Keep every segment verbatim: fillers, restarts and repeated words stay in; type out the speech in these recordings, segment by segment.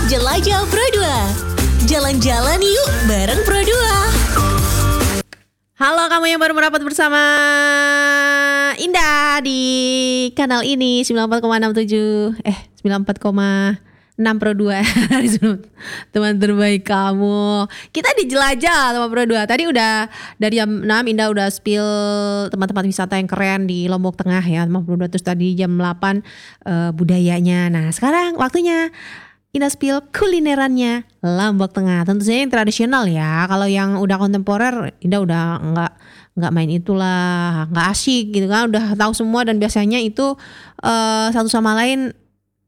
Jelajah Pro dua. Jalan-jalan yuk bareng Pro dua. Halo kamu yang baru merapat bersama Indah di kanal ini sembilan puluh empat koma enam tujuh eh sembilan puluh empat koma enam Pro dua. Teman terbaik kamu. Kita dijelajah sama Pro dua. Tadi udah dari jam enam Indah udah spill tempat-tempat wisata yang keren di Lombok Tengah ya sama Pro dua. Terus tadi jam delapan uh, budayanya. Nah sekarang waktunya Indah spill kulinerannya Lombok Tengah. Tentu saja yang tradisional ya. Kalau yang udah kontemporer Indah udah enggak enggak main itulah, enggak asyik gitu kan. Udah tahu semua dan biasanya itu uh, satu sama lain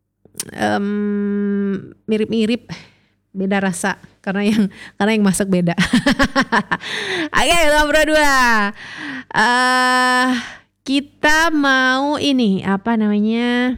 um, mirip-mirip, beda rasa karena yang karena yang masak beda. Oke, Bro dua. Uh, kita mau ini apa namanya?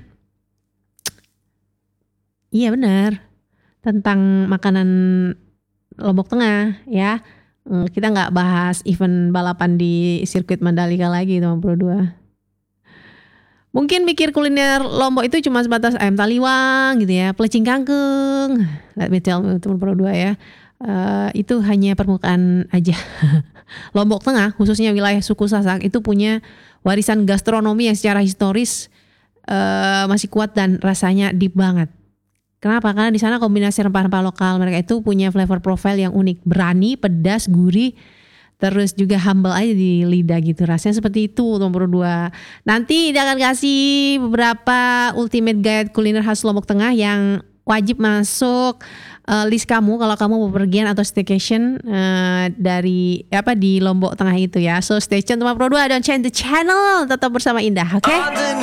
Iya benar, tentang makanan Lombok Tengah ya. Kita nggak bahas event balapan di sirkuit Mandalika lagi teman Pro dua. Mungkin mikir kuliner Lombok itu cuma sebatas ayam taliwang gitu ya, pelecing kangkung. Let me tell you teman Pro dua ya, uh, itu hanya permukaan aja. Lombok Tengah khususnya wilayah suku Sasak itu punya warisan gastronomi yang secara historis uh, masih kuat dan rasanya deep banget. Kenapa? Karena di sana kombinasi rempah-rempah lokal mereka itu punya flavor profile yang unik, berani, pedas, gurih, terus juga humble aja di lidah gitu. Rasanya seperti itu nomor dua. Nanti dia akan kasih beberapa ultimate guide kuliner khas Lombok Tengah yang wajib masuk uh, list kamu kalau kamu mau pergian atau staycation uh, dari apa di Lombok Tengah itu ya. So stay tune teman Pro dua, don't change the channel, tetap bersama Indah, oke? Okay?